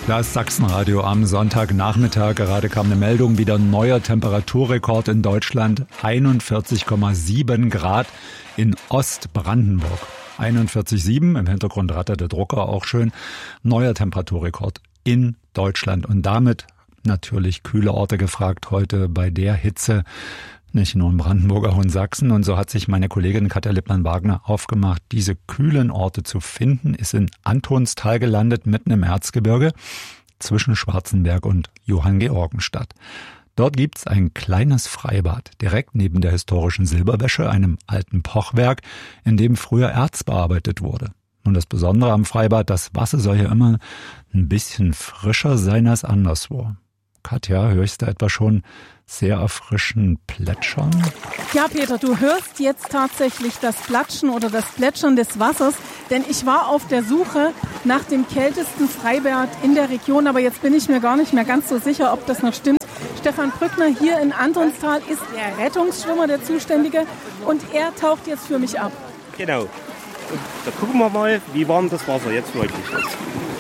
Das Sachsenradio am Sonntagnachmittag. Gerade kam eine Meldung, wieder neuer Temperaturrekord in Deutschland. 41,7 Grad in Ostbrandenburg. 41,7, im Hintergrund rattert der Drucker auch schön. Neuer Temperaturrekord in Deutschland. Und damit natürlich kühle Orte gefragt heute bei der Hitze. Nicht nur in Brandenburg, auch in Sachsen. Und so hat sich meine Kollegin Katja Lippmann-Wagner aufgemacht, diese kühlen Orte zu finden, ist in Antonstal gelandet, mitten im Erzgebirge, zwischen Schwarzenberg und Johanngeorgenstadt. Dort gibt's ein kleines Freibad, direkt neben der historischen Silberwäsche, einem alten Pochwerk, in dem früher Erz bearbeitet wurde. Und das Besondere am Freibad, das Wasser soll ja immer ein bisschen frischer sein als anderswo. Katja, höre ich da etwa schon sehr erfrischend plätschern? Ja, Peter, du hörst jetzt tatsächlich das Platschen oder das Plätschern des Wassers, denn ich war auf der Suche nach dem kältesten Freibad in der Region, aber jetzt bin ich mir gar nicht mehr ganz so sicher, ob das noch stimmt. Stefan Brückner hier in Antonstal ist der Rettungsschwimmer, der Zuständige, und er taucht jetzt für mich ab. Genau. Und da gucken wir mal, wie warm das Wasser jetzt wirklich ist.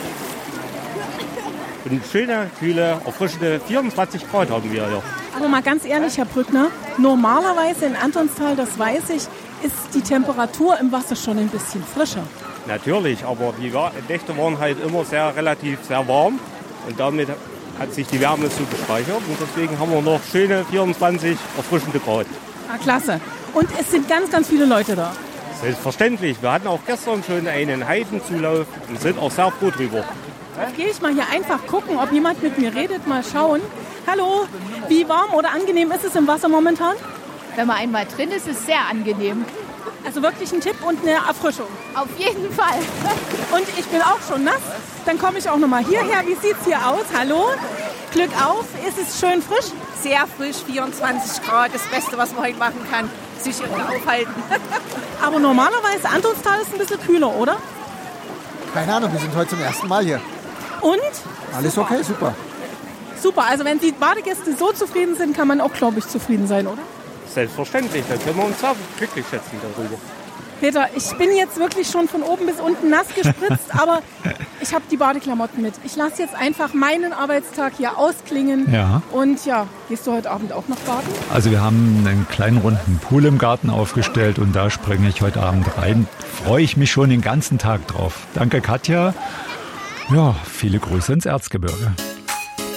Und schöne, kühle, erfrischende 24 Grad haben wir hier. Aber mal ganz ehrlich, Herr Brückner, normalerweise in Antonstal, das weiß ich, ist die Temperatur im Wasser schon ein bisschen frischer. Natürlich, aber die Nächte waren halt immer sehr warm. Und damit hat sich die Wärme so gespeichert. Und deswegen haben wir noch schöne 24 erfrischende Grad. Ah, klasse. Und es sind ganz, ganz viele Leute da. Selbstverständlich. Wir hatten auch gestern schon einen Heidenzulauf und sind auch sehr froh drüber. Jetzt gehe ich mal hier einfach gucken, ob jemand mit mir redet, mal schauen. Hallo, wie warm oder angenehm ist es im Wasser momentan? Wenn man einmal drin ist, ist es sehr angenehm. Also wirklich ein Tipp und eine Erfrischung. Auf jeden Fall. Und ich bin auch schon nass. Dann komme ich auch noch mal hierher. Wie sieht es hier aus? Hallo? Glück auf. Ist es schön frisch? Sehr frisch, 24 Grad. Das Beste, was man heute machen kann. Sich aufhalten. Aber normalerweise, Antonstal ist ein bisschen kühler, oder? Keine Ahnung, wir sind heute zum ersten Mal hier. Und? Alles okay, super. Super, also wenn die Badegäste so zufrieden sind, kann man auch, glaube ich, zufrieden sein, oder? Selbstverständlich, dann können wir uns auch glücklich schätzen darüber. Peter, ich bin jetzt wirklich schon von oben bis unten nass gespritzt, aber ich habe die Badeklamotten mit. Ich lasse jetzt einfach meinen Arbeitstag hier ausklingen. Ja. Und ja, gehst du heute Abend auch noch baden? Also wir haben einen kleinen runden Pool im Garten aufgestellt und da springe ich heute Abend rein. Freue ich mich schon den ganzen Tag drauf. Danke, Katja. Ja, viele Grüße ins Erzgebirge.